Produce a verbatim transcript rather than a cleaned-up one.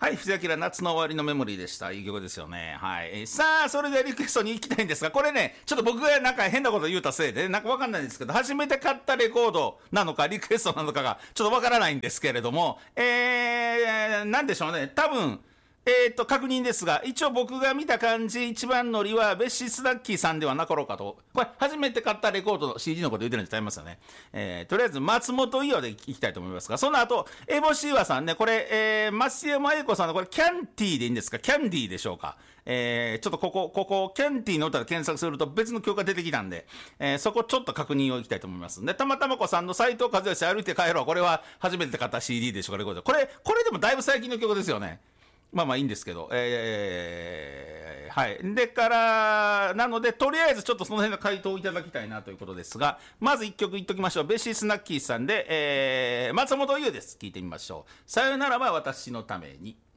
はい、藤明夏の終わりのメモリーでした。いい曲ですよね。はい。さあ、それではリクエストに行きたいんですが、これね、ちょっと僕がなんか変なこと言うたせいで、なんかわかんないんですけど、初めて買ったレコードなのか、リクエストなのかが、ちょっとわからないんですけれども、えー、なんでしょうね。多分、えーと、確認ですが、一応僕が見た感じ、一番乗りは、ベッシースナッキーさんではなかろうかと。これ、初めて買ったレコードの シーディー のこと言ってるんでちゃいますよね。えー、とりあえず、松本伊代でいきたいと思いますが、その後、エボシーワさんね、これ、えー、松山英子さんの、これ、キャンティーでいいんですか？キャンディーでしょうか？えー、ちょっとここ、ここ、キャンティーの歌で検索すると別の曲が出てきたんで、えー、そこちょっと確認をいきたいと思います。で、たまたまこさんの斉藤和義歩いて帰ろう。これは初めて買った シーディー でしょうか、レコード。これ、これでもだいぶ最近の曲ですよね。まあまあいいんですけど、えー、はい。でから、なので、とりあえずちょっとその辺の回答をいただきたいなということですが、まず一曲言っときましょう。ベッシースナッキーさんで、えー、松本優です。聞いてみましょう。さよならは私のために。